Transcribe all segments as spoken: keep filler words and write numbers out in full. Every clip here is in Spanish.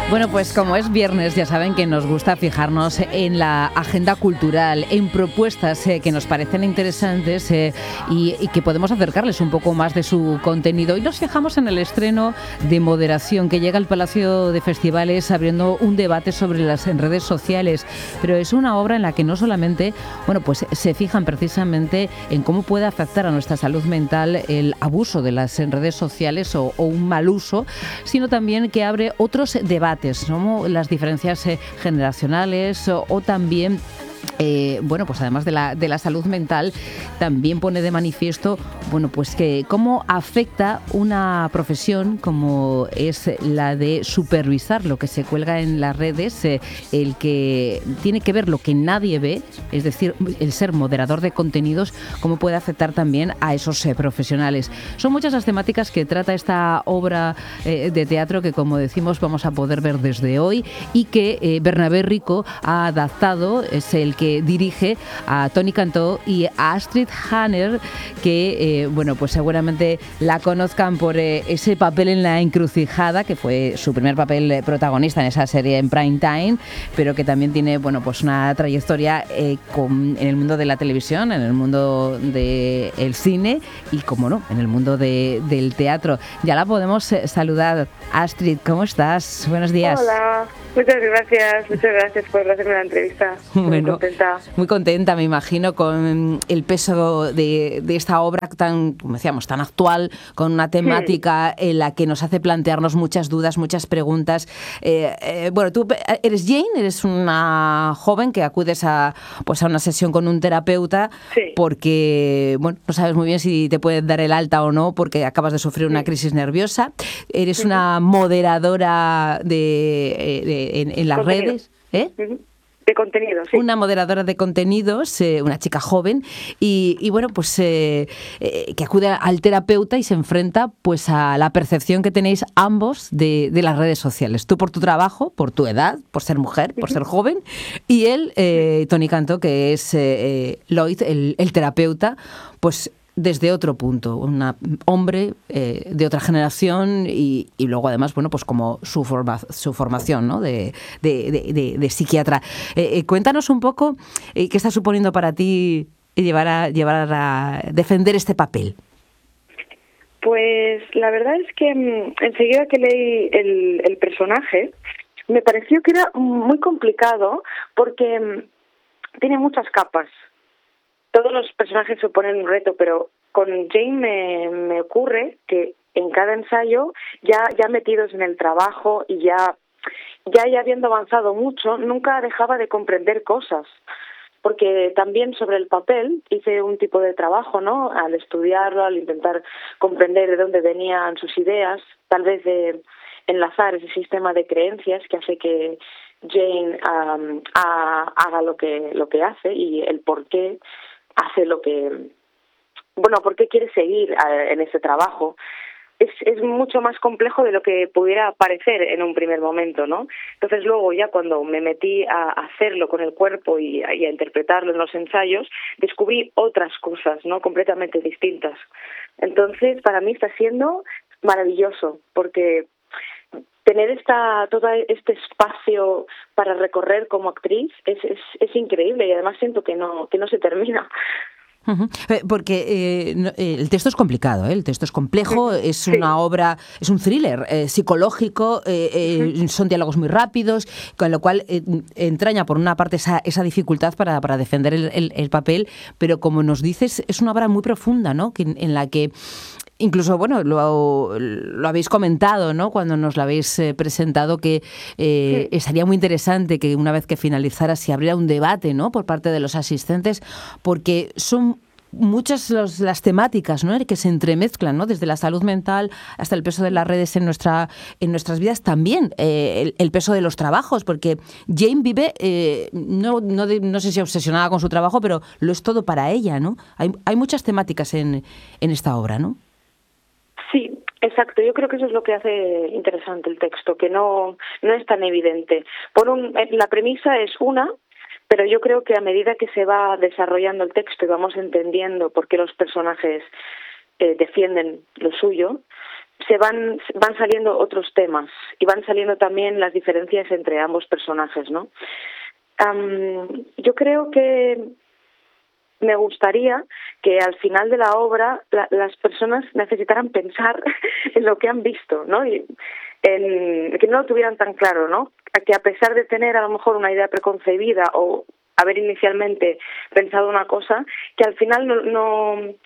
Bueno, pues como es viernes, ya saben que nos gusta fijarnos en la agenda cultural, en propuestas eh, que nos parecen interesantes eh, y, y que podemos acercarles un poco más de su contenido. Y nos fijamos en el estreno de Moderación, que llega al Palacio de Festivales abriendo un debate sobre las redes sociales. Pero es una obra en la que no solamente, bueno, pues se fijan precisamente en cómo puede afectar a nuestra salud mental el abuso de las redes sociales o, o un mal uso, sino también que abre otros debates, como las diferencias eh, generacionales o, o también Eh, bueno, pues además de la, de la salud mental, también pone de manifiesto, bueno, pues que cómo afecta una profesión como es la de supervisar lo que se cuelga en las redes, eh, el que tiene que ver lo que nadie ve, es decir, el ser moderador de contenidos, cómo puede afectar también a esos eh, profesionales. Son muchas las temáticas que trata esta obra eh, de teatro que, como decimos, vamos a poder ver desde hoy y que eh, Bernabé Rico ha adaptado, es el que dirige a Toni Cantó y a Astrid Hanner, que eh, bueno, pues seguramente la conozcan por eh, ese papel en La Encrucijada, que fue su primer papel eh, protagonista en esa serie en prime time, pero que también tiene, bueno, pues una trayectoria eh, con, en el mundo de la televisión, en el mundo del cine y, como no, en el mundo de, del teatro. Ya la podemos eh, saludar. Astrid, ¿cómo estás? Buenos días. Hola, muchas gracias, muchas gracias por hacerme la entrevista. Bueno, muy contenta. Muy contenta, me imagino, con el peso de, de esta obra tan, como decíamos, tan actual, con una temática sí. en la que nos hace plantearnos muchas dudas, muchas preguntas. Eh, eh, bueno, tú eres Jane, eres una joven que acudes a, pues a una sesión con un terapeuta sí. porque, bueno, no sabes muy bien si te pueden dar el alta o no porque acabas de sufrir una sí. crisis nerviosa. Eres sí. una moderadora de, de, en, en las Contenido. redes. ¿Eh? Uh-huh. De contenido, sí. Una moderadora de contenidos, eh, una chica joven, y, y bueno, pues eh, eh, que acude al terapeuta y se enfrenta pues a la percepción que tenéis ambos de, de las redes sociales. Tú por tu trabajo, por tu edad, por ser mujer, por ser joven, y él, eh, Toni Cantó, que es eh, Lloyd, el, el terapeuta, pues desde otro punto, un hombre eh, de otra generación y, y luego además, bueno, pues como su, forma, su formación, ¿no? de, de, de, de, de psiquiatra. Eh, eh, cuéntanos un poco eh, qué está suponiendo para ti llevar a, llevar a defender este papel. Pues la verdad es que mmm, enseguida que leí el, el personaje me pareció que era muy complicado porque mmm, tiene muchas capas. Todos los personajes suponen un reto, pero con Jane me, me ocurre que en cada ensayo, ya ya metidos en el trabajo y ya, ya, ya habiendo avanzado mucho, nunca dejaba de comprender cosas. Porque también sobre el papel hice un tipo de trabajo, ¿no? Al estudiarlo, al intentar comprender de dónde venían sus ideas, tal vez de enlazar ese sistema de creencias que hace que Jane um, a, haga lo que, lo que hace y el por qué hace lo que, bueno, por qué quiere seguir uh, en ese trabajo. Es, es mucho más complejo de lo que pudiera parecer en un primer momento, ¿no? Entonces luego ya cuando me metí a hacerlo con el cuerpo y a, y a interpretarlo en los ensayos, descubrí otras cosas, ¿no? Completamente distintas. Entonces para mí está siendo maravilloso porque tener esta todo este espacio para recorrer como actriz es, es, es increíble y además siento que no que no se termina. Uh-huh. Porque eh, no, eh, el texto es complicado, ¿eh? El texto es complejo, uh-huh. es una sí. obra, es un thriller eh, psicológico, eh, eh, uh-huh. son diálogos muy rápidos, con lo cual eh, entraña por una parte esa, esa dificultad para, para defender el, el, el papel, pero como nos dices, es una obra muy profunda, ¿no? Que, en la que incluso, bueno, lo, lo habéis comentado, ¿no? Cuando nos lo habéis eh, presentado, que eh, sí. estaría muy interesante que una vez que finalizara se abriera un debate, ¿no? Por parte de los asistentes, porque son muchas los, las temáticas, ¿no? Que se entremezclan, ¿no? Desde la salud mental hasta el peso de las redes en nuestra en nuestras vidas, también eh, el, el peso de los trabajos, porque Jane vive, eh, no, no, de, no sé si obsesionada con su trabajo, pero lo es todo para ella, ¿no? Hay, hay muchas temáticas en, en esta obra, ¿no? Sí, exacto. Yo creo que eso es lo que hace interesante el texto, que no no es tan evidente. Por un, la premisa es una, pero yo creo que a medida que se va desarrollando el texto y vamos entendiendo por qué los personajes eh, defienden lo suyo, se van van saliendo otros temas y van saliendo también las diferencias entre ambos personajes, ¿no? Um, yo creo que me gustaría que al final de la obra la, las personas necesitaran pensar en lo que han visto, ¿no? Y en, que no lo tuvieran tan claro, ¿no? Que a pesar de tener a lo mejor una idea preconcebida o haber inicialmente pensado una cosa, que al final no, no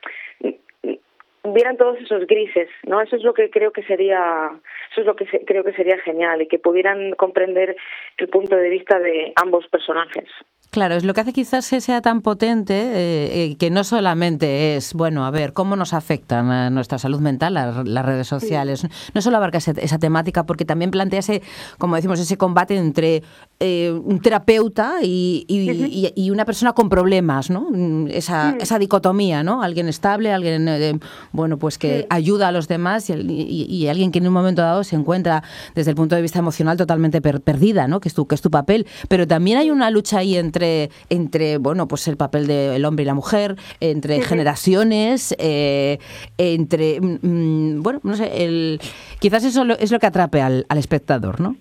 vieran todos esos grises, ¿no? Eso es lo que creo que sería, eso es lo que se, creo que sería genial, y que pudieran comprender el punto de vista de ambos personajes. Claro, es lo que hace quizás que sea tan potente, eh, que no solamente es, bueno, a ver, cómo nos afectan a nuestra salud mental las, las redes sociales. Sí. No solo abarca ese, esa temática, porque también plantea ese, como decimos, ese combate entre eh, un terapeuta y, y, uh-huh. y, y una persona con problemas, ¿no? Esa, uh-huh. esa dicotomía, ¿no? Alguien estable, alguien, eh, bueno, pues que uh-huh. ayuda a los demás y, y, y alguien que en un momento dado se encuentra desde el punto de vista emocional totalmente per, perdida, ¿no? Que es tu, que es tu papel. Pero también hay una lucha ahí entre Entre, entre, bueno, pues el papel del hombre y la mujer, entre sí, generaciones, eh, entre, mm, bueno, no sé, el, quizás eso lo, es lo que atrape al, al espectador, ¿no?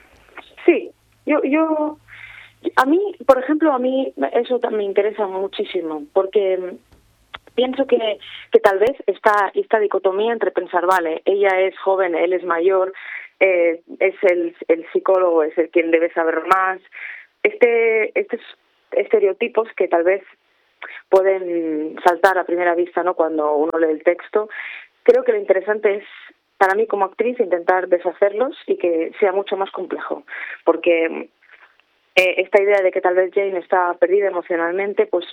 Sí, yo, yo, a mí, por ejemplo, a mí eso me interesa muchísimo, porque pienso que, que tal vez esta, esta dicotomía entre pensar, vale, ella es joven, él es mayor, eh, es el, el psicólogo, es el quien debe saber más. Este, estos estereotipos que tal vez pueden saltar a primera vista, ¿no? Cuando uno lee el texto, creo que lo interesante es, para mí como actriz, intentar deshacerlos y que sea mucho más complejo, porque eh, esta idea de que tal vez Jane está perdida emocionalmente, pues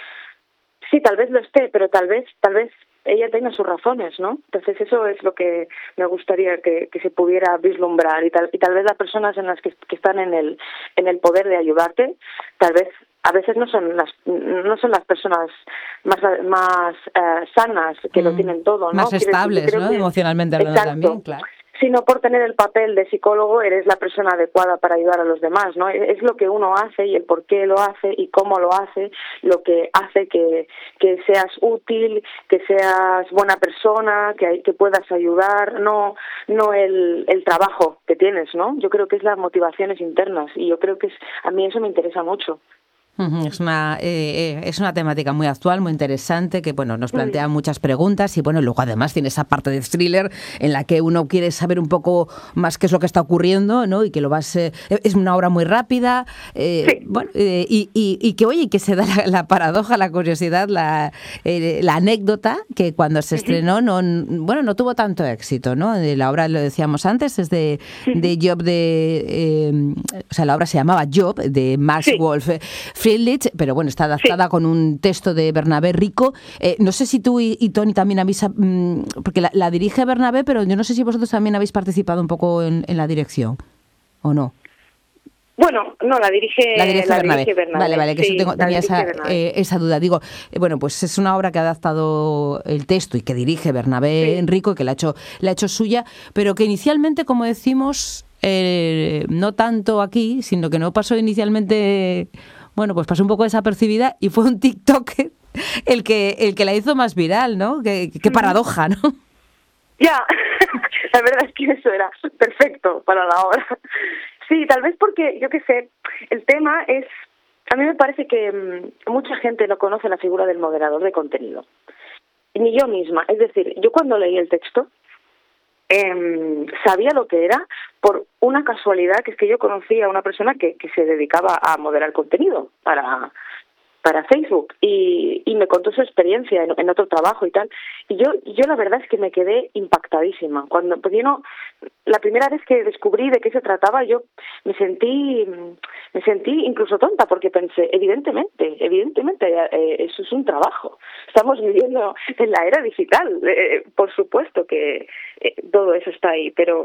sí, tal vez lo esté, pero tal vez, tal vez ella tenga sus razones, ¿no? Entonces eso es lo que me gustaría que, que se pudiera vislumbrar, y tal y tal vez las personas en las que, que están en el en el poder de ayudarte, tal vez a veces no son las no son las personas más más uh, sanas que mm, lo tienen todo, ¿no? Más estables, decir, ¿no? Que, emocionalmente hablando también, claro. Sino por tener el papel de psicólogo eres la persona adecuada para ayudar a los demás, ¿no? Es lo que uno hace y el por qué lo hace y cómo lo hace, lo que hace que, que seas útil, que seas buena persona, que, que puedas ayudar, no no el, el trabajo que tienes, ¿no? Yo creo que es las motivaciones internas, y yo creo que es, a mí eso me interesa mucho. Es una eh, es una temática muy actual, muy interesante, que bueno, nos plantea muchas preguntas, y bueno, luego además tiene esa parte de thriller en la que uno quiere saber un poco más qué es lo que está ocurriendo, ¿no? Y que lo vas eh, es una obra muy rápida, eh, sí. bueno, eh, y, y, y que oye, que se da la, la paradoja, la curiosidad, la, eh, la anécdota, que cuando se estrenó no bueno no tuvo tanto éxito, ¿no? La obra, lo decíamos antes, es de, de Job de eh, o sea, la obra se llamaba Job, de Max sí. Wolfe Friedrich, pero bueno, está adaptada sí. con un texto de Bernabé Rico. Eh, no sé si tú y, y Tony también habéis, mmm, porque la, la dirige Bernabé, pero yo no sé si vosotros también habéis participado un poco en, en la dirección, ¿o no? Bueno, no, la dirige, la dirige, la Bernabé. dirige Bernabé. Vale, vale, que sí, eso tengo, tenía esa, eh, esa duda. Digo, eh, bueno, pues es una obra que ha adaptado el texto y que dirige Bernabé sí. Rico, y que la ha hecho, la ha hecho suya, pero que inicialmente, como decimos, eh, no tanto aquí, sino que no pasó inicialmente... Bueno, pues pasó un poco desapercibida, y fue un TikTok el que el que la hizo más viral, ¿no? Qué, qué paradoja, ¿no? Ya, la verdad es que eso era perfecto para la obra. Sí, tal vez porque, yo qué sé, el tema es... A mí me parece que mmm, mucha gente no conoce la figura del moderador de contenido. Ni yo misma. Es decir, yo cuando leí el texto, Eh, sabía lo que era por una casualidad, que es que yo conocía a una persona que, que se dedicaba a moderar contenido para para Facebook, y, y me contó su experiencia en, en otro trabajo y tal, y yo yo la verdad es que me quedé impactadísima. Cuando pues yo no, la primera vez que descubrí de qué se trataba, yo me sentí me sentí incluso tonta, porque pensé, evidentemente, evidentemente eh, eso es un trabajo. Estamos viviendo en la era digital, eh, por supuesto que eh, todo eso está ahí, pero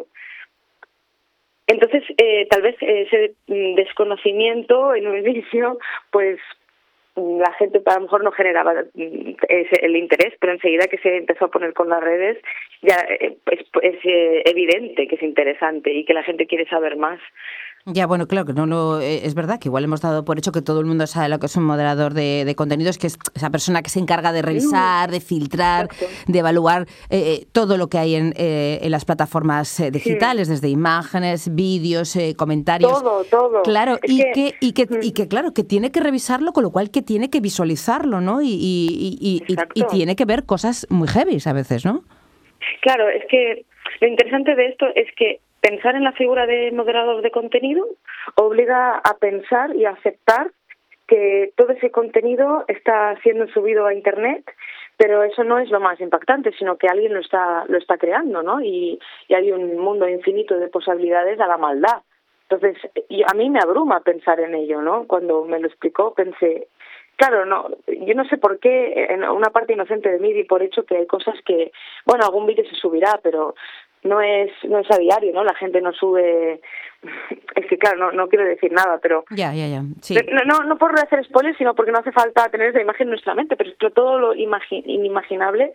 entonces eh, tal vez ese desconocimiento en un inicio, pues la gente a lo mejor no generaba ese, el interés, pero enseguida que se empezó a poner con las redes, ya es, es evidente que es interesante y que la gente quiere saber más. Ya, bueno, claro que no lo eh, es verdad que igual hemos dado por hecho que todo el mundo sabe lo que es un moderador de, de contenidos, que es esa persona que se encarga de revisar, de filtrar, Exacto. de evaluar eh, todo lo que hay en, eh, en las plataformas eh, digitales, sí. Desde imágenes, vídeos, eh, comentarios. Todo, todo. Claro, es y que, que, y que y que claro, que tiene que revisarlo, con lo cual que tiene que visualizarlo, ¿no? Y, y, y, y, y tiene que ver cosas muy heavy a veces, ¿no? Claro, es que lo interesante de esto es que pensar en la figura de moderador de contenido obliga a pensar y a aceptar que todo ese contenido está siendo subido a Internet, pero eso no es lo más impactante, sino que alguien lo está lo está creando, ¿no? Y, y hay un mundo infinito de posibilidades a la maldad. Entonces, y a mí me abruma pensar en ello, ¿no? Cuando me lo explicó pensé, claro, no, yo no sé por qué, en una parte inocente de mí di por hecho que hay cosas que, bueno, algún vídeo se subirá, pero no es no es a diario, ¿no? La gente no sube, es que claro, no no quiero decir nada, pero ya, ya, ya, sí. No, no, no por hacer spoilers, sino porque no hace falta tener esa imagen en nuestra mente, pero es que todo lo imagi- inimaginable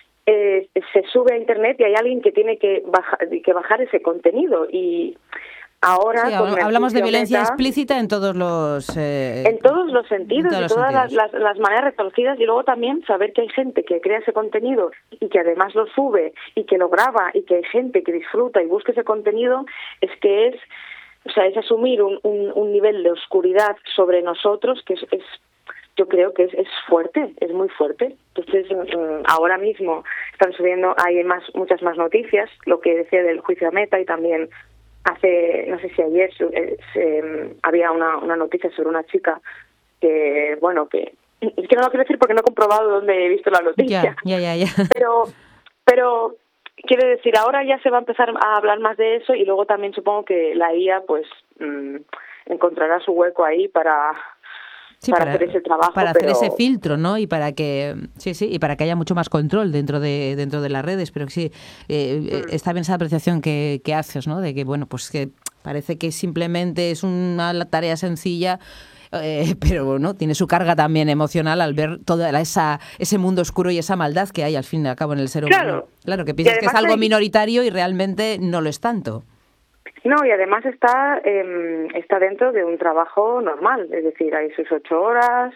eh, se sube a Internet y hay alguien que tiene que bajar, que bajar ese contenido y ahora sí, con hablamos de violencia meta, explícita en todos los eh, en todos los sentidos, todos y los todas sentidos. Las, las, las maneras retorcidas, y luego también saber que hay gente que crea ese contenido y que además lo sube y que lo graba y que hay gente que disfruta y busca ese contenido, es que es, o sea, es asumir un, un, un nivel de oscuridad sobre nosotros que es, es yo creo que es, es fuerte, es muy fuerte. Entonces, ahora mismo están subiendo, hay más muchas más noticias, lo que decía del juicio a Meta, y también hace, no sé si ayer se, se, había una, una noticia sobre una chica que, bueno, que es que no lo quiero decir porque no he comprobado dónde he visto la noticia. Ya, ya, ya, ya. Pero, pero quiero decir, ahora ya se va a empezar a hablar más de eso, y luego también supongo que la I A pues mmm, encontrará su hueco ahí para... Sí, para, para hacer ese trabajo, para pero... hacer ese filtro, ¿no? Y para que sí, sí, y para que haya mucho más control dentro de dentro de las redes, pero sí eh, mm. está bien esa apreciación que, que haces, ¿no? De que bueno, pues que parece que simplemente es una tarea sencilla. Eh, pero no tiene su carga también emocional al ver toda la, esa ese mundo oscuro y esa maldad que hay al fin y al cabo en el ser humano. Claro, claro que piensas que es algo hay... minoritario y realmente no lo es tanto. No, y además está eh, está dentro de un trabajo normal, es decir, hay sus ocho horas,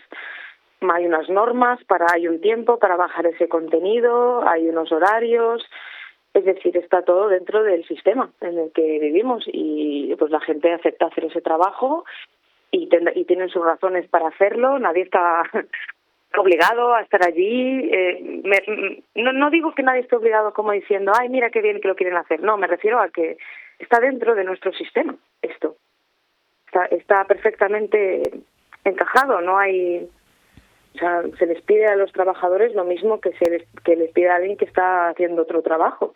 hay unas normas, para hay un tiempo para bajar ese contenido, hay unos horarios, es decir, está todo dentro del sistema en el que vivimos, y pues la gente acepta hacer ese trabajo y, ten, y tienen sus razones para hacerlo, nadie está obligado a estar allí. Eh, me, no, no digo que nadie esté obligado como diciendo, ay, mira qué bien que lo quieren hacer, no, me refiero a que está dentro de nuestro sistema esto, está, está perfectamente encajado, no hay, o sea, se les pide a los trabajadores lo mismo que se les, que les pide a alguien que está haciendo otro trabajo.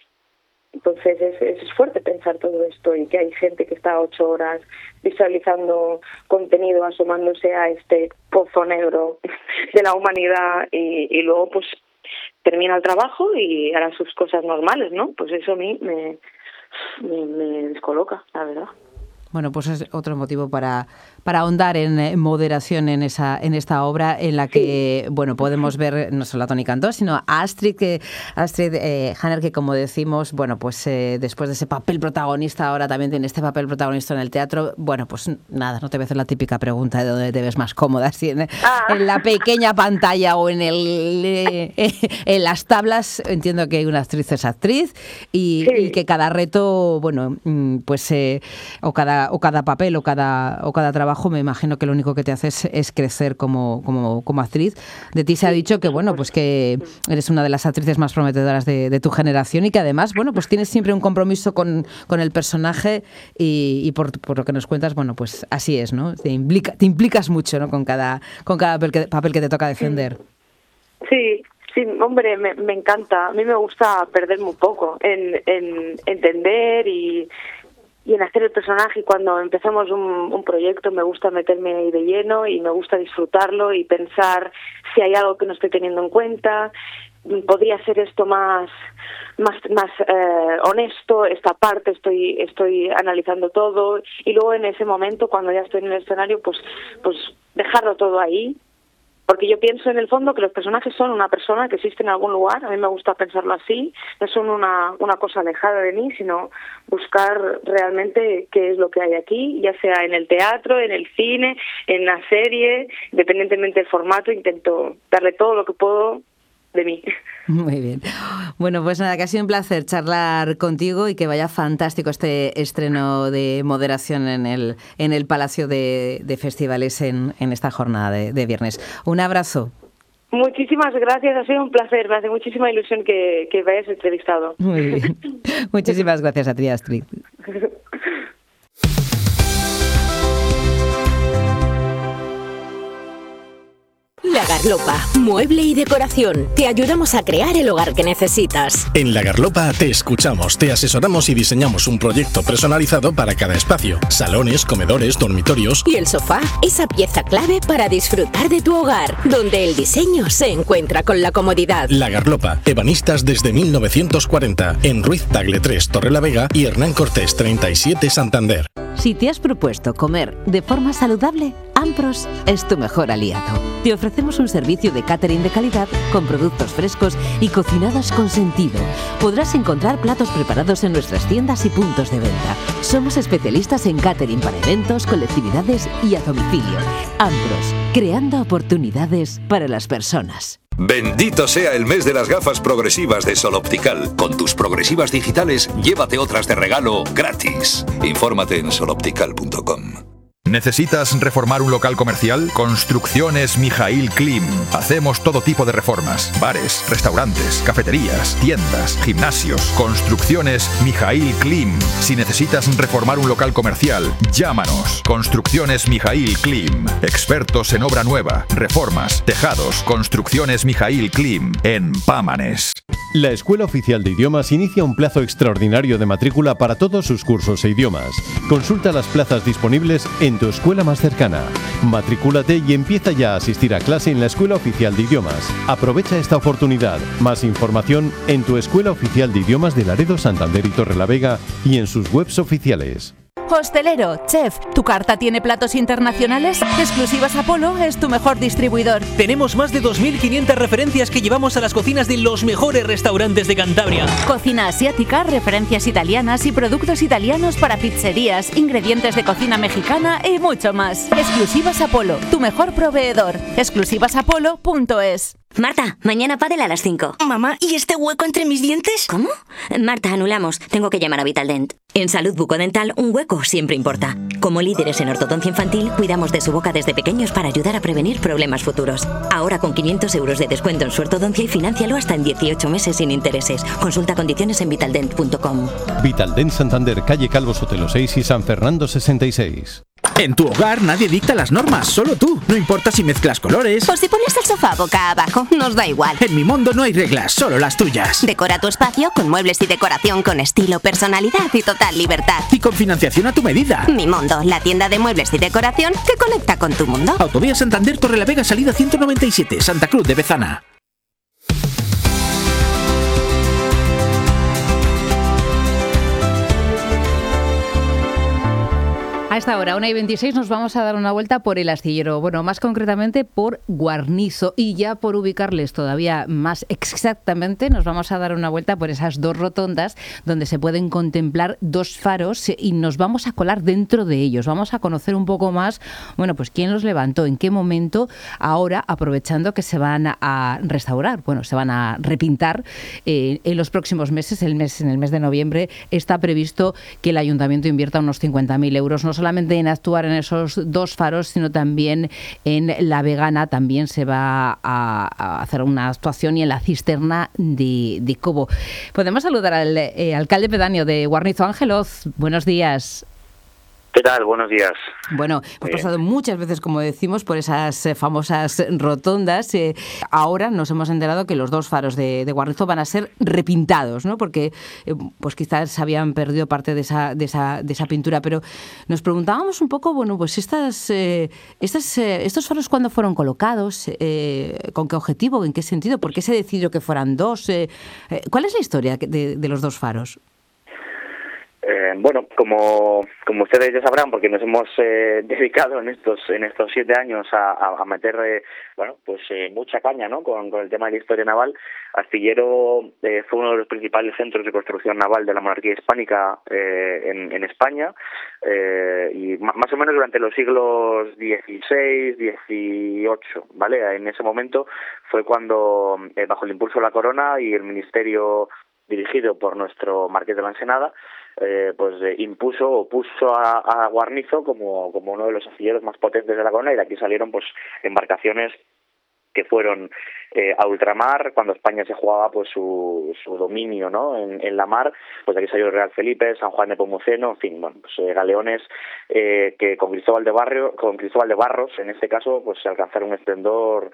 Entonces es, es fuerte pensar todo esto, y que hay gente que está ocho horas visualizando contenido, asomándose a este pozo negro de la humanidad, y, y luego pues termina el trabajo y hará sus cosas normales, ¿no? Pues eso a mí me, me, me descoloca, la verdad. Bueno, pues es otro motivo para, para ahondar en, en moderación en esa en esta obra, en la que sí. bueno podemos ver no solo a Toni Cantó, sino a Astrid, que Astrid eh, Hanner, que como decimos, bueno, pues eh, después de ese papel protagonista, ahora también tiene este papel protagonista en el teatro. Bueno, pues nada, no te voy a hacer la típica pregunta de dónde te ves más cómoda, si en, ah. en la pequeña pantalla o en el eh, en las tablas. Entiendo que una actriz es actriz, y, sí. y que cada reto, bueno, pues eh, o cada o cada papel o cada o cada trabajo, me imagino que lo único que te hace es, es crecer como, como, como actriz. De ti se ha dicho que bueno, pues que eres una de las actrices más prometedoras de, de tu generación, y que además, bueno, pues tienes siempre un compromiso con, con el personaje, y, y por, por lo que nos cuentas, bueno, pues así es, ¿no? Te implica, te implicas mucho, ¿no? Con cada con cada papel que, papel que te toca defender. Sí. Sí, hombre, me, me encanta. A mí me gusta perder muy poco en, en entender y y en hacer el personaje, y cuando empezamos un, un proyecto me gusta meterme ahí de lleno y me gusta disfrutarlo y pensar si hay algo que no estoy teniendo en cuenta, podría ser esto más más más eh, honesto, esta parte estoy estoy analizando todo, y luego en ese momento cuando ya estoy en el escenario pues pues dejarlo todo ahí porque yo pienso en el fondo que los personajes son una persona que existe en algún lugar, a mí me gusta pensarlo así, no son una, una cosa alejada de mí, sino buscar realmente qué es lo que hay aquí, ya sea en el teatro, en el cine, en la serie, independientemente del formato, intento darle todo lo que puedo de mí. Muy bien. Bueno, pues nada, que ha sido un placer charlar contigo y que vaya fantástico este estreno de Moderación en el, en el Palacio de, de Festivales en, en esta jornada de, de viernes. Un abrazo. Muchísimas gracias, ha sido un placer, me hace muchísima ilusión que, que me hayas entrevistado. Muy bien. Muchísimas gracias a ti, Astrid. La Garlopa, mueble y decoración. Te ayudamos a crear el hogar que necesitas. En La Garlopa te escuchamos, te asesoramos y diseñamos un proyecto personalizado para cada espacio. Salones, comedores, dormitorios. Y el sofá, esa pieza clave para disfrutar de tu hogar, donde el diseño se encuentra con la comodidad. La Garlopa, ebanistas desde mil novecientos cuarenta, en Ruiz Tagle tres, Torrelavega y Hernán Cortés treinta y siete, Santander. Si te has propuesto comer de forma saludable, Ampros es tu mejor aliado. Te ofrecemos un servicio de catering de calidad con productos frescos y cocinados con sentido. Podrás encontrar platos preparados en nuestras tiendas y puntos de venta. Somos especialistas en catering para eventos, colectividades y a domicilio. Ampros, creando oportunidades para las personas. Bendito sea el mes de las gafas progresivas de Sol Optical. Con tus progresivas digitales, llévate otras de regalo gratis. Infórmate en sol optical punto com. ¿Necesitas reformar un local comercial? Construcciones Mijaíl Klim. Hacemos todo tipo de reformas. Bares, restaurantes, cafeterías, tiendas, gimnasios. Construcciones Mijaíl Klim. Si necesitas reformar un local comercial, llámanos. Construcciones Mijaíl Klim. Expertos en obra nueva, reformas, tejados. Construcciones Mijaíl Klim. En Pámanes. La Escuela Oficial de Idiomas inicia un plazo extraordinario de matrícula para todos sus cursos e idiomas. Consulta las plazas disponibles en tu escuela más cercana. Matricúlate y empieza ya a asistir a clase en la Escuela Oficial de Idiomas. Aprovecha esta oportunidad. Más información en tu Escuela Oficial de Idiomas de Laredo, Santander y Torrelavega y en sus webs oficiales. Hostelero, chef, ¿tu carta tiene platos internacionales? Exclusivas Apolo es tu mejor distribuidor. Tenemos más de dos mil quinientas referencias que llevamos a las cocinas de los mejores restaurantes de Cantabria. Cocina asiática, referencias italianas y productos italianos para pizzerías, ingredientes de cocina mexicana y mucho más. Exclusivas Apolo, tu mejor proveedor. exclusivas apolo punto es. Marta, mañana pádel a las cinco. Mamá, ¿y este hueco entre mis dientes? ¿Cómo? Marta, anulamos. Tengo que llamar a Vitaldent. En salud bucodental, un hueco siempre importa. Como líderes en ortodoncia infantil, cuidamos de su boca desde pequeños para ayudar a prevenir problemas futuros. Ahora con quinientos euros de descuento en su ortodoncia y financialo hasta en dieciocho meses sin intereses. Consulta condiciones en vitaldent punto com. Vitaldent Santander, calle Calvo Sotelo seis y San Fernando sesenta y seis. En tu hogar nadie dicta las normas, solo tú. No importa si mezclas colores o si pones el sofá boca abajo, nos da igual. En Mi Mundo no hay reglas, solo las tuyas. Decora tu espacio con muebles y decoración con estilo, personalidad y total libertad. Y con financiación a tu medida. Mi Mundo, la tienda de muebles y decoración que conecta con tu mundo. Autovía Santander, Torrelavega, salida ciento noventa y siete, Santa Cruz de Bezana. A esta hora, una y veintiséis, nos vamos a dar una vuelta por el astillero, bueno, más concretamente por Guarnizo, y ya por ubicarles todavía más exactamente, nos vamos a dar una vuelta por esas dos rotondas donde se pueden contemplar dos faros y nos vamos a colar dentro de ellos, vamos a conocer un poco más, bueno, pues quién los levantó, en qué momento, ahora aprovechando que se van a restaurar, bueno, se van a repintar eh, en los próximos meses, el mes, en el mes de noviembre está previsto que el ayuntamiento invierta unos cincuenta mil euros, no solamente en actuar en esos dos faros, sino también en La Vegana, también se va a, a hacer una actuación, y en la cisterna de, de Cobo. Podemos saludar al eh, alcalde pedáneo de Guarnizo, Ángel Oz. Buenos días. ¿Qué tal? Buenos días. Bueno, hemos pasado muchas veces, como decimos, por esas eh, famosas rotondas. Eh, ahora nos hemos enterado que los dos faros de, de Guarnizo van a ser repintados, ¿no? Porque eh, pues quizás habían perdido parte de esa, de esa, de esa pintura. Pero nos preguntábamos un poco, bueno, pues estas, eh, estas, eh, estos faros, ¿cuándo fueron colocados? Eh, ¿Con qué objetivo? ¿En qué sentido? ¿Por qué se decidió que fueran dos? Eh, eh, ¿Cuál es la historia de, de los dos faros? Eh, bueno, como como ustedes ya sabrán, porque nos hemos eh, dedicado en estos en estos siete años a, a, a meter eh, bueno pues eh, mucha caña, ¿no? Con, con el tema de la historia naval. Astillero eh, fue uno de los principales centros de construcción naval de la monarquía hispánica eh, en, en España eh, y ma- más o menos durante los siglos dieciséis, dieciocho, ¿vale? En ese momento fue cuando eh, bajo el impulso de la corona y el ministerio dirigido por nuestro marqués de la Ensenada, eh, pues eh, impuso o puso a, a Guarnizo como, como uno de los astilleros más potentes de la corona, y de aquí salieron pues embarcaciones que fueron eh, a ultramar cuando España se jugaba pues su, su dominio, ¿no? en, en la mar. Pues de aquí salió el Real Felipe, San Juan de Pomuceno, en fin, bueno, pues eh, galeones eh, que con Cristóbal de Barrio, con Cristóbal de Barros, en este caso, pues alcanzaron un esplendor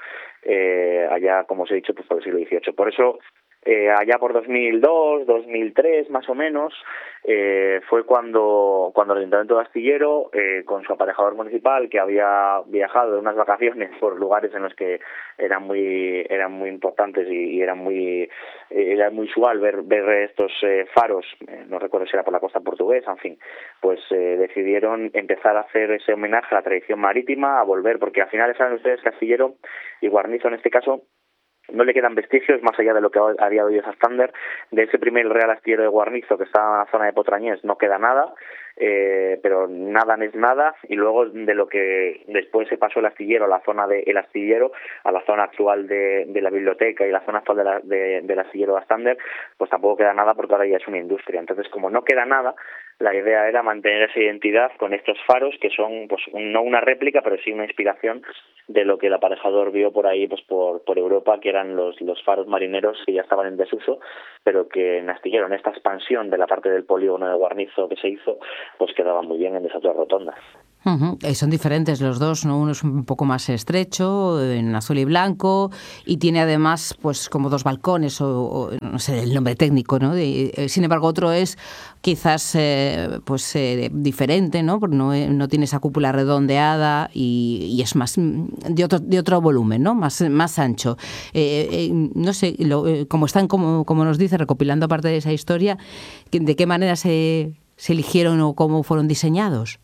eh, allá, como os he dicho, pues por el siglo dieciocho. Por eso Eh, allá por dos mil dos, dos mil tres más o menos, eh, fue cuando cuando el Ayuntamiento de Astillero, eh, con su aparejador municipal, que había viajado de unas vacaciones por lugares en los que eran muy eran muy importantes y, y eran muy eh, era muy usual ver ver estos eh, faros, eh, no recuerdo si era por la costa portuguesa, en fin, pues eh, decidieron empezar a hacer ese homenaje a la tradición marítima, a volver, porque al final saben ustedes que Astillero y Guarnizo en este caso no le quedan vestigios, más allá de lo que a día de hoy es Astander. De ese primer Real Astillero de Guarnizo, que está en la zona de Potrañés, no queda nada, eh, pero nada es nada. Y luego de lo que después se pasó el astillero a la zona del astillero, a la zona actual de, de la biblioteca y la zona actual de la, de, del astillero de Astander, pues tampoco queda nada, porque ahora ya es una industria. Entonces, como no queda nada, la idea era mantener esa identidad con estos faros, que son pues no una réplica, pero sí una inspiración de lo que el aparejador vio por ahí, pues por, por Europa, que eran los, los faros marineros que ya estaban en desuso, pero que en Astillero, en esta expansión de la parte del polígono de Guarnizo que se hizo, pues quedaban muy bien en esas dos rotondas. Uh-huh. Eh, son diferentes los dos, ¿no? Uno es un poco más estrecho, en azul y blanco, y tiene además pues como dos balcones, o, o no sé el nombre técnico, ¿no? De, eh, sin embargo, otro es quizás eh, pues eh, diferente, ¿no? Porque no, eh, no tiene esa cúpula redondeada y, y es más de otro de otro volumen, ¿no? Más más ancho. Eh, eh, no sé, lo, eh, como están, como, como nos dice, recopilando parte de esa historia, ¿de qué manera se, se eligieron o cómo fueron diseñados?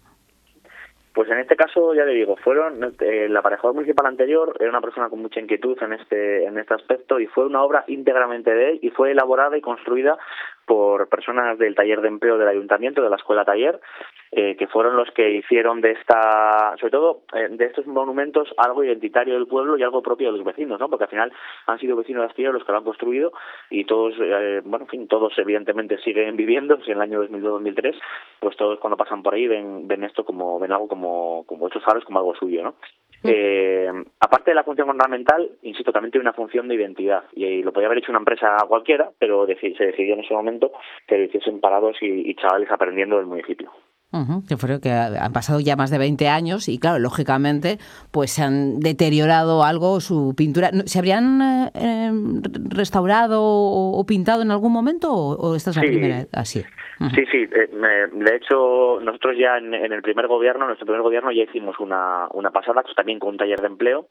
Pues en este caso, ya le digo, fueron eh, el aparejador municipal anterior era una persona con mucha inquietud en este en este aspecto, y fue una obra íntegramente de él, y fue elaborada y construida por personas del taller de empleo del ayuntamiento, de la escuela taller, eh, que fueron los que hicieron de esta, sobre todo eh, de estos monumentos, algo identitario del pueblo y algo propio de los vecinos, ¿no? Porque al final han sido vecinos de Astillero los que lo han construido, y todos, eh, bueno, en fin, todos evidentemente siguen viviendo. Si en el año dos mil dos dos mil tres, pues todos cuando pasan por ahí ven ven esto como ven algo como como estos faros como algo suyo, ¿no? Eh, aparte de la función ornamental, insisto, también tiene una función de identidad, y, y lo podía haber hecho una empresa cualquiera, pero deci- se decidió en ese momento que lo hiciesen parados y, y chavales aprendiendo del municipio. Uh-huh. Yo creo que han pasado ya más de veinte años y, claro, lógicamente, pues se han deteriorado algo su pintura. ¿Se habrían eh, restaurado o, o pintado en algún momento, o, o esta es la sí. primera? Así. Uh-huh. Sí, sí. Eh, de hecho, nosotros ya en, en el primer gobierno, nuestro primer gobierno, ya hicimos una, una pasada, pues también con un taller de empleo,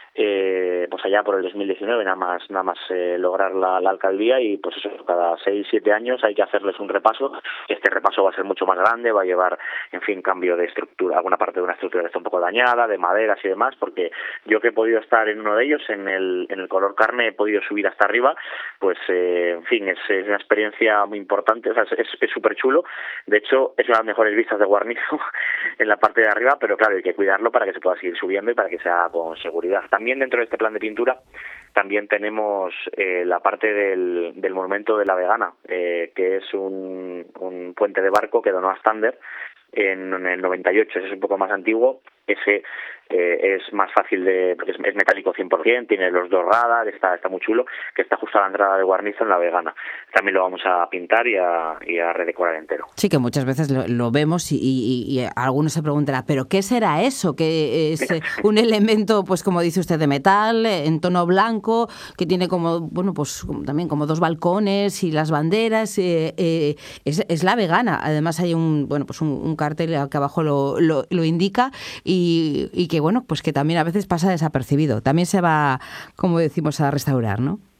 eh, pues allá por el dos mil diecinueve, nada más nada más eh, lograr la, la alcaldía, y pues eso, cada seis, siete años hay que hacerles un repaso. Este repaso va a ser mucho más grande, va a llevar, en fin, cambio de estructura, alguna parte de una estructura que está un poco dañada, de maderas y demás, porque yo que he podido estar en uno de ellos, en el en el color carne, he podido subir hasta arriba, pues eh, en fin, es, es una experiencia muy importante, o sea, es súper chulo. De hecho, es una de las mejores vistas de Guarnizo en la parte de arriba, pero claro, hay que cuidarlo para que se pueda seguir subiendo y para que sea con seguridad. También dentro de este plan de pintura también tenemos eh, la parte del, del monumento de la Vegana, eh, que es un, un puente de barco que donó Astander en, en el noventa y ocho. Ese es un poco más antiguo. Ese eh, es más fácil de, porque es, es metálico cien por ciento, tiene los dos radar, está está muy chulo, que está justo a la entrada de Guarnizo en la Vegana. También lo vamos a pintar y a, y a redecorar entero. Sí, que muchas veces lo, lo vemos y, y, y algunos se preguntarán, ¿pero qué será eso? Que es un elemento, pues como dice usted, de metal, en tono blanco, que tiene como, bueno, pues también como dos balcones y las banderas. Eh, eh, es, es la Vegana. Además hay un, bueno, pues un, un cartel que abajo lo, lo, lo indica, y, y que, bueno, pues que también a veces pasa desapercibido. También se va, como decimos, a restaurar, ¿no?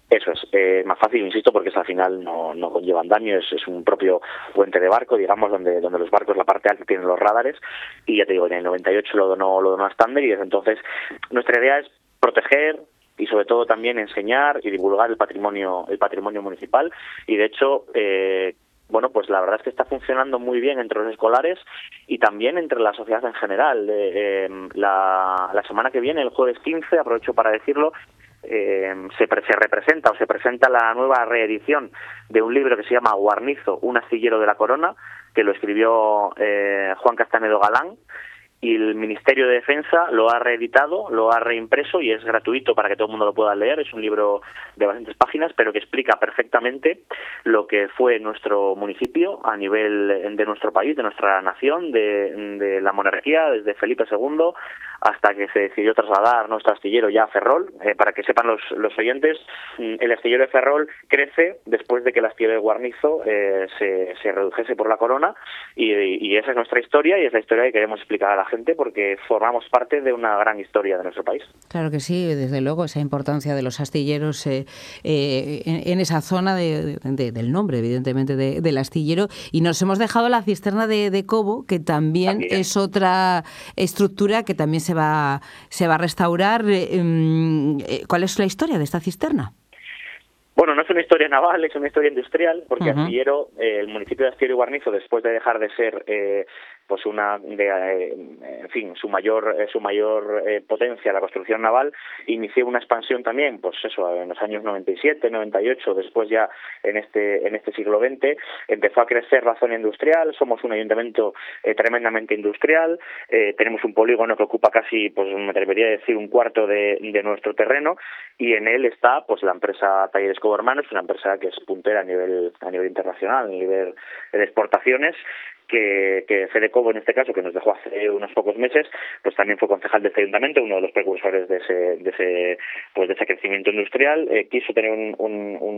Eso es, eh, más fácil, insisto, porque es, al final no, no conlleva andamio, es, es un propio puente de barco, digamos, donde donde los barcos, la parte alta, tienen los radares, y ya te digo, en el noventa y ocho lo donó, lo donó a Standard, y desde entonces nuestra idea es proteger y sobre todo también enseñar y divulgar el patrimonio el patrimonio municipal, y de hecho eh, bueno, pues la verdad es que está funcionando muy bien entre los escolares y también entre la sociedad en general. Eh, eh, la, la semana que viene, el jueves quince, aprovecho para decirlo, eh, se, se representa o se presenta la nueva reedición de un libro que se llama Guarnizo, un astillero de la corona, que lo escribió eh, Juan Castanedo Galán, y el Ministerio de Defensa lo ha reeditado, lo ha reimpreso y es gratuito para que todo el mundo lo pueda leer. Es un libro de bastantes páginas, pero que explica perfectamente lo que fue nuestro municipio a nivel de nuestro país, de nuestra nación, de, de la monarquía, desde Felipe segundo hasta que se decidió trasladar nuestro astillero ya a Ferrol. Eh, para que sepan los, los oyentes, el astillero de Ferrol crece después de que el astillero de Guarnizo eh, se, se redujese por la corona, y, y esa es nuestra historia, y es la historia que queremos explicar a la gente, porque formamos parte de una gran historia de nuestro país. Claro que sí, desde luego, esa importancia de los astilleros eh, eh, en, en esa zona de, de, del nombre, evidentemente, de, del astillero. Y nos hemos dejado la cisterna de, de Cobo, que también, también es otra estructura que también se va, se va a restaurar. Eh, ¿Cuál es la historia de esta cisterna? Bueno, no es una historia naval, es una historia industrial, porque uh-huh. Astillero, eh, el municipio de Astillero y Guarnizo, después de dejar de ser eh, pues una, de, eh, en fin, su mayor eh, su mayor eh, potencia, la construcción naval, inició una expansión también, pues eso, en los años noventa y siete, noventa y ocho, después ya en este en este siglo veinte, empezó a crecer la zona industrial. Somos un ayuntamiento eh, tremendamente industrial, eh, tenemos un polígono que ocupa casi, pues me atrevería a decir, un cuarto de, de nuestro terreno, y en él está pues la empresa Talleres Cobo Hermanos, una empresa que es puntera a nivel a nivel internacional, a nivel de exportaciones, que, que Fede Cobo, en este caso, que nos dejó hace unos pocos meses, pues también fue concejal de este ayuntamiento, uno de los precursores de ese de ese pues de ese crecimiento industrial. Eh, quiso tener un, un, un